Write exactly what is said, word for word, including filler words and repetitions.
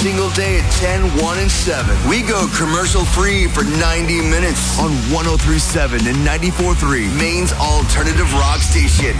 single day at ten, one, and seven. We go commercial-free for ninety minutes on one oh three point seven and ninety-four point three, Maine's alternative rock station.